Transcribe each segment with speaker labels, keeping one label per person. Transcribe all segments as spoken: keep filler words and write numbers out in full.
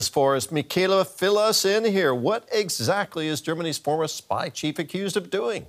Speaker 1: For us, Michaela, fill us in here. What exactly is Germany's former spy chief accused of doing?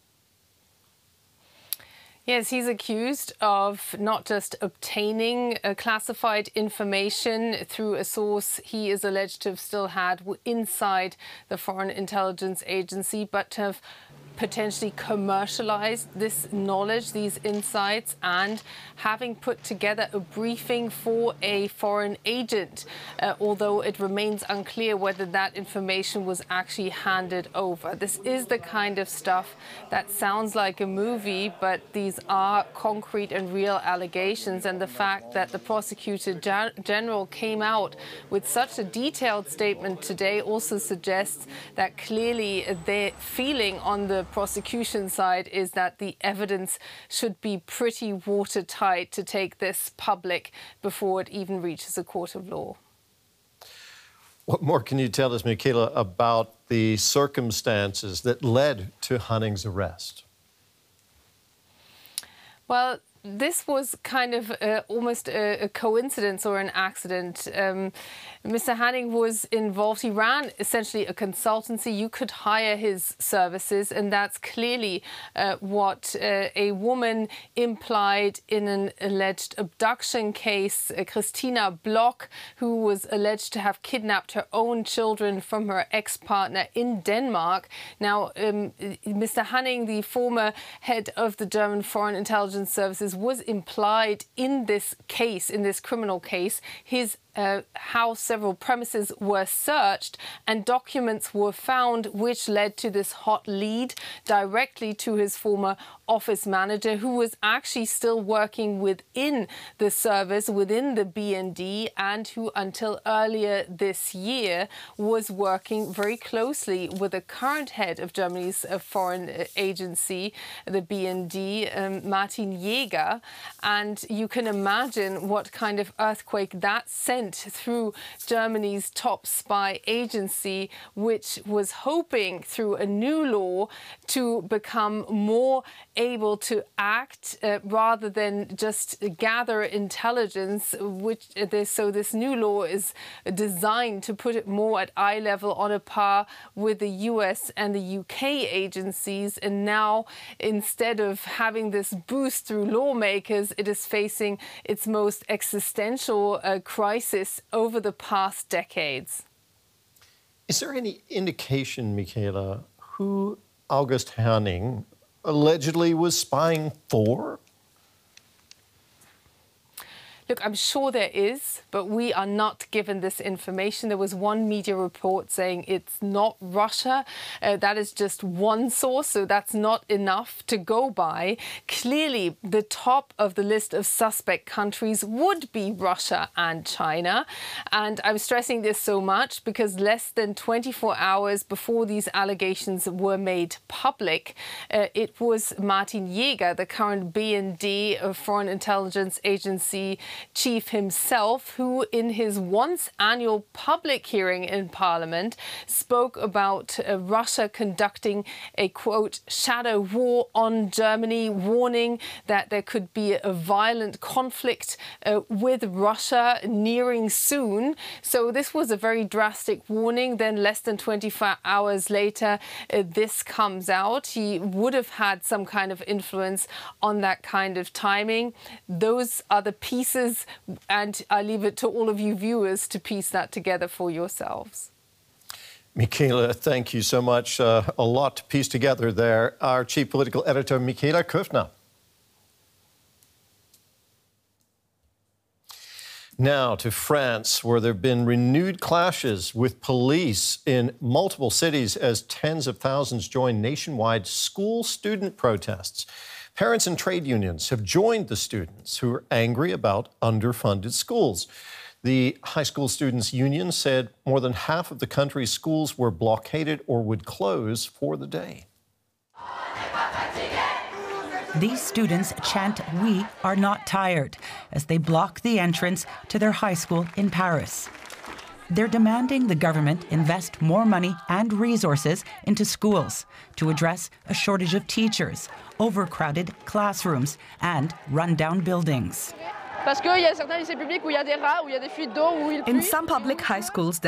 Speaker 2: Yes, he's accused of not just obtaining uh, classified information through a source he is alleged to have still had inside the Foreign Intelligence Agency, but to have potentially commercialized this knowledge, these insights, and having put together a briefing for a foreign agent, uh, although it remains unclear whether that information was actually handed over. This is the kind of stuff that sounds like a movie, but these are concrete and real allegations, and the fact that the prosecutor general came out with such a detailed statement today also suggests that clearly their feeling on the prosecution side is that the evidence should be pretty watertight to take this public before it even reaches a court of law.
Speaker 1: What more can you tell us, Michaela, about the circumstances that led to Hanning's arrest?
Speaker 2: Well, this was kind of uh, almost a, a coincidence or an accident. Um, Mister Hanning was involved. He ran essentially a consultancy. You could hire his services, and that's clearly uh, what uh, a woman implied in an alleged abduction case, uh, Christina Bloch, who was alleged to have kidnapped her own children from her ex-partner in Denmark. Now, um, Mister Hanning, the former head of the German Foreign Intelligence Services, was implied in this case, in this criminal case. His Uh, how several premises were searched and documents were found which led to this hot lead directly to his former office manager, who was actually still working within the service, within the B N D, and who until earlier this year was working very closely with the current head of Germany's uh, foreign agency, the B N D, um, Martin Jäger. And you can imagine what kind of earthquake that sent through Germany's top spy agency, which was hoping through a new law to become more able to act uh, rather than just gather intelligence, which uh, this, so this new law is designed to put it more at eye level, on a par with the U S and the U K agencies. And now, instead of having this boost through lawmakers, it is facing its most existential uh, crisis over the past decades.
Speaker 1: Is there any indication, Michaela, who August Hanning allegedly was spying for?
Speaker 2: Look, I'm sure there is, but we are not given this information. There was one media report saying it's not Russia. Uh, that is just one source, so that's not enough to go by. Clearly, the top of the list of suspect countries would be Russia and China. And I'm stressing this so much because less than twenty-four hours before these allegations were made public, uh, it was Martin Jäger, the current B N D, uh, Foreign Intelligence Agency chief himself, who in his once annual public hearing in Parliament spoke about uh, Russia conducting a, quote, shadow war on Germany, warning that there could be a violent conflict uh, with Russia nearing soon. So this was a very drastic warning. Then less than twenty-four hours later, uh, this comes out. He would have had some kind of influence on that kind of timing. Those are the pieces, and I leave it to all of you viewers to piece that together for yourselves.
Speaker 1: Michaela, thank you so much. Uh, a lot to piece together there. Our chief political editor, Michaela Köfner. Now to France, where there have been renewed clashes with police in multiple cities as tens of thousands join nationwide school student protests. Parents and trade unions have joined the students who are angry about underfunded schools. The High School Students Union said more than half of the country's schools were blockaded or would close for the day.
Speaker 3: These students chant, "We are not tired," as they block the entrance to their high school in Paris. They're demanding the government invest more money and resources into schools to address a shortage of teachers, overcrowded classrooms, and run-down buildings.
Speaker 4: Parce qu'il y a certains lycées publics où il y a des rats, où il y a des fuites d'eau, où il
Speaker 5: In some public high schools,